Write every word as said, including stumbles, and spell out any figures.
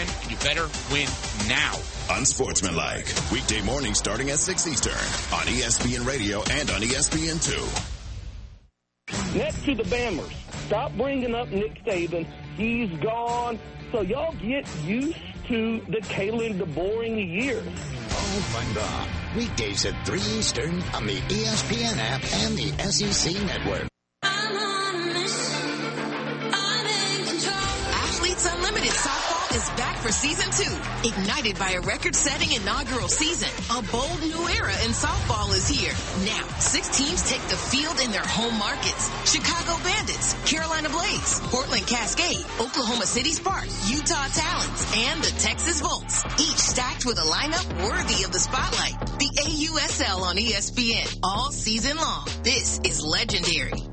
win, and you better win now. Unsportsmanlike. Weekday mornings starting at six Eastern on E S P N Radio and on E S P N two. Next to the Bammers, stop bringing up Nick Saban. He's gone. So y'all get used to the Kalen DeBoer years. Oh, my God. Weekdays at three Eastern on the E S P N app and the S E C network. Athletes Unlimited Softball is back for season two. Ignited by a record-setting inaugural season, a bold new era in softball is here. Now, six teams take the field in their home markets. Chicago Bandits, Carolina Blaze, Portland Cascade, Oklahoma City Sparks, Utah Talons, and the Texas Volts. Each stacked with a lineup worthy of the spotlight. The A U S L on E S P N all season long. This is legendary.